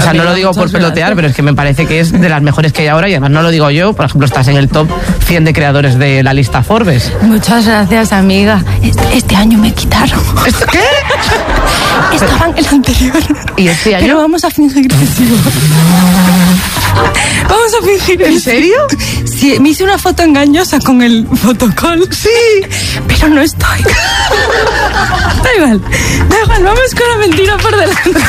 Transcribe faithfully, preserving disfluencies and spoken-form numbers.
sea, no lo digo por pelotear, pero es que me parece que es de las mejores que hay ahora y además no lo digo yo, por ejemplo, estás en el top cien de creadores de la lista Forbes. Muchas gracias, amiga. Este, este año me quitaron. ¿Qué? Estaba en el anterior. ¿Y este año? Pero vamos a fingir que sí. Vamos a fingir. ¿En serio? Sí, me hice una foto engañosa con el fotocall. Sí. Pero no estoy. Da igual, da igual, vamos con la mentira por delante.